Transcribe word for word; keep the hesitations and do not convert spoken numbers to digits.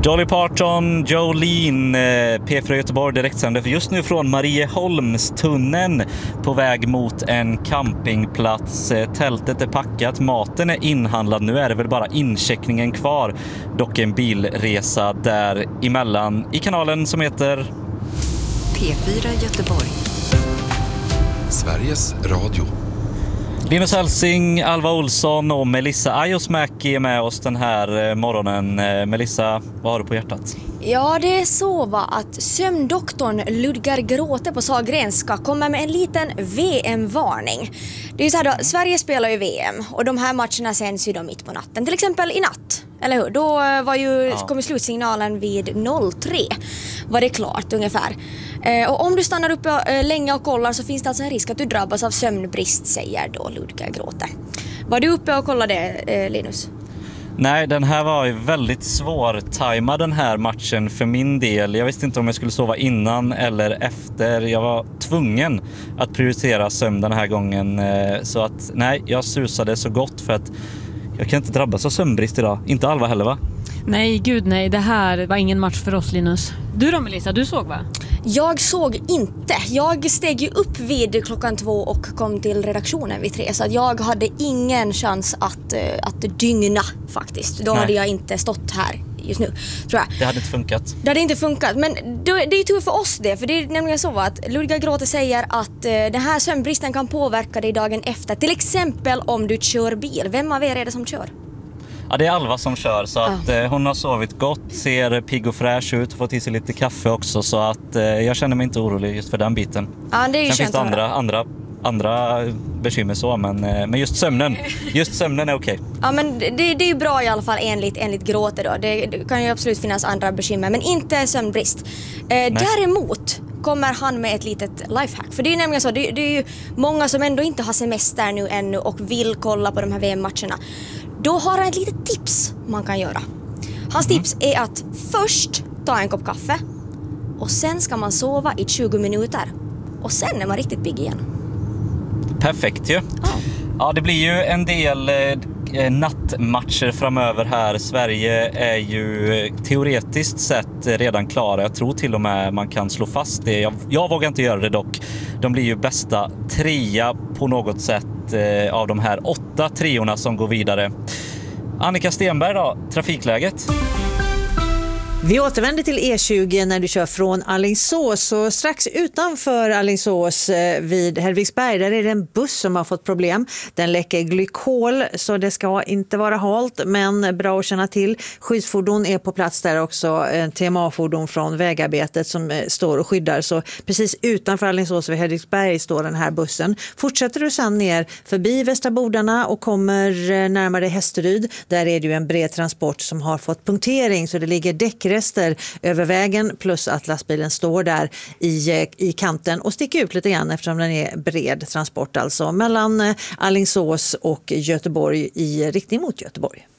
Dolly Parton, Jolene, P fyra Göteborg direktsänder just nu från Marieholmstunneln på väg mot en campingplats. Tältet är packat, maten är inhandlad, nu är det väl bara incheckningen kvar. Dock en bilresa där emellan i kanalen som heter P fyra Göteborg. Sveriges Radio. Linus Hälsing, Alva Olsson och Melissa Ajosmäki är med oss den här morgonen. Melissa, vad har du på hjärtat? Ja, det är så va att sömndoktorn Ludgar Gråte på Sahlgrenska kommer med en liten V M-varning. Det är ju så här då, Sverige spelar ju V M och de här matcherna sänds ju då mitt på natten. Till exempel i natt, eller hur? Då var ju, ja. kom slutsignalen vid noll tre. Var det klart ungefär. Eh, och om du stannar uppe eh, länge och kollar så finns det alltså en risk att du drabbas av sömnbrist, säger då Ludgar Gråte. Var du uppe och kollade, eh, Linus? Nej, den här var ju väldigt svår tajmad den här matchen för min del. Jag visste inte om jag skulle sova innan eller efter. Jag var tvungen att prioritera sömn den här gången. Så att nej, jag susade så gott för att jag kan inte drabbas av sömnbrist idag. Inte Alva heller, va? Nej, gud nej. Det här var ingen match för oss, Linus. Du då, Melissa? Du såg, va? Jag såg inte. Jag steg ju upp vid klockan två och kom till redaktionen vid tre. Så att jag hade ingen chans att, att dygna faktiskt. Då Nej. hade jag inte stått här just nu, tror jag. Det hade inte funkat. Det hade inte funkat. Men det är ju tur för oss det. För det är nämligen så att Ludgar Gråte säger att den här sömnbristen kan påverka dig dagen efter. Till exempel om du kör bil. Vem av er är det som kör? Ja, det är Alva som kör så att ja. eh, hon har sovit gott, ser pigg och fräsch ut och fått i sig lite kaffe också så att eh, jag känner mig inte orolig just för den biten. Ja, det är ju Sen finns det andra, andra, andra bekymmer så, men, eh, men just sömnen, just sömnen är okej. Okay. Ja, men det, det är ju bra i alla fall enligt, enligt Gråte då. Det, det kan ju absolut finnas andra bekymmer, men inte sömnbrist. Eh, däremot kommer han med ett litet lifehack. För det är ju nämligen så, det, det är ju många som ändå inte har semester nu ännu och vill kolla på de här V M-matcherna. Då har han ett litet tips man kan göra. Hans mm. tips är att först ta en kopp kaffe och sen ska man sova i tjugo minuter. Och sen är man riktigt pigg igen. Perfekt ju. Ja. Ja, det blir ju en del eh, nattmatcher framöver här. Sverige är ju teoretiskt sett redan klara. Jag tror till och med man kan slå fast det. Jag, jag vågar inte göra det dock. De blir ju bästa trea på något sätt eh, av de här åtta treorna som går vidare. Annika Stenberg då, trafikläget? Vi återvänder till E tjugo när du kör från Alingsås, så strax utanför Alingsås vid Helvigsberg där är det en buss som har fått problem. Den läcker glykol så det ska inte vara halt, men bra att känna till. Skyddsfordon är på plats där också, T M A-fordon från vägarbetet som står och skyddar. Så precis utanför Alingsås vid Helvigsberg står den här bussen. Fortsätter du sedan ner förbi Västra Bodarna och kommer närmare Hästeryd, där är det ju en bred transport som har fått punktering så det ligger däckrester över vägen plus att lastbilen står där i, i kanten och sticker ut lite grann eftersom den är bred transport alltså mellan Alingsås och Göteborg i riktning mot Göteborg.